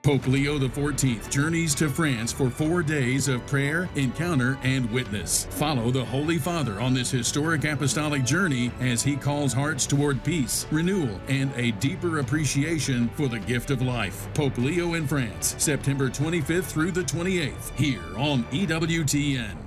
Pope Leo XIV journeys to France for 4 days of prayer, encounter, and witness. Follow the Holy Father on this historic apostolic journey as he calls hearts toward peace, renewal, and a deeper appreciation for the gift of life. Pope Leo in France, September 25th through the 28th, here on EWTN.